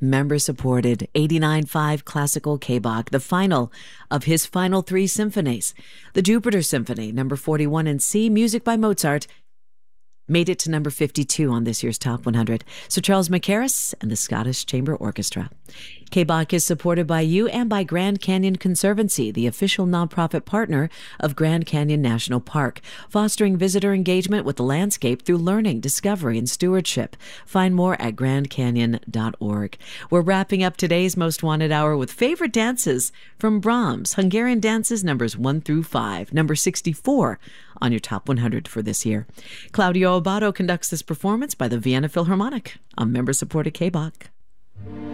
member-supported 89.5 classical K-Bach, the final of his final 3 symphonies. The Jupiter Symphony, number 41 in C, music by Mozart, made it to number 52 on this year's Top 100. Sir Charles Mackerras and the Scottish Chamber Orchestra. K-Bach is supported by you and by Grand Canyon Conservancy, the official nonprofit partner of Grand Canyon National Park, fostering visitor engagement with the landscape through learning, discovery, and stewardship. Find more at grandcanyon.org. We're wrapping up today's Most Wanted Hour with favorite dances from Brahms, Hungarian dances numbers 1 through 5, number 64 on your Top 100 for this year. Claudio Abbado conducts this performance by the Vienna Philharmonic on member-supported K-Bach.